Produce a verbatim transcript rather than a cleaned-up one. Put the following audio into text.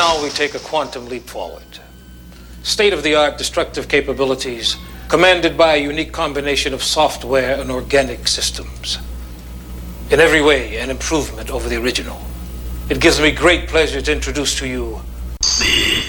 now we take a quantum leap forward. State-of-the-art destructive capabilities commanded by a unique combination of software and organic systems. In every way, an improvement over the original. It gives me great pleasure to introduce to you...